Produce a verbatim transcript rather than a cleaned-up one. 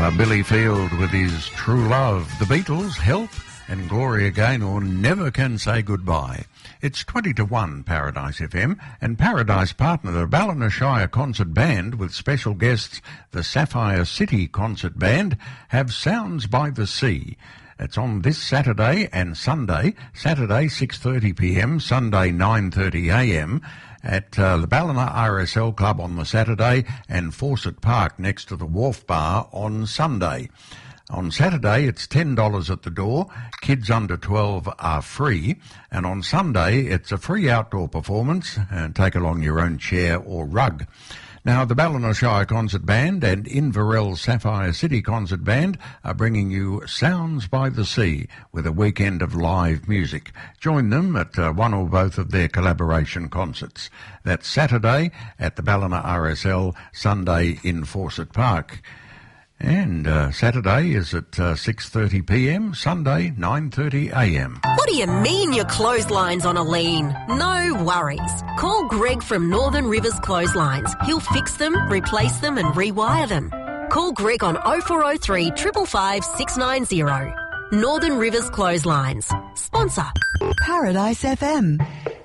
Uh, Billy Field with his True Love. The Beatles, Help, and Gloria Gaynor, Never Can Say Goodbye. It's twenty to one Paradise F M, and Paradise partner the Ballina Shire Concert Band with special guests the Sapphire City Concert Band have Sounds by the Sea. It's on this Saturday and Sunday, Saturday six thirty p m, Sunday nine thirty a m at uh, the Ballina R S L Club on the Saturday and Fawcett Park next to the Wharf Bar on Sunday. On Saturday, it's ten dollars at the door. Kids under twelve are free. And on Sunday, it's a free outdoor performance. And take along your own chair or rug. Now, the Ballina Concert Band and Inverell Sapphire City Concert Band are bringing you Sounds by the Sea with a weekend of live music. Join them at uh, one or both of their collaboration concerts. That's Saturday at the Ballina R S L, Sunday in Fawcett Park. And uh, Saturday is at uh, six thirty p m, Sunday nine thirty a m. What do you mean your clothesline's on a lean? No worries. Call Greg from Northern Rivers Clotheslines. He'll fix them, replace them and rewire them. Call Greg on oh four oh three, five five five, six nine zero. Northern Rivers Clotheslines. Sponsor. Paradise F M.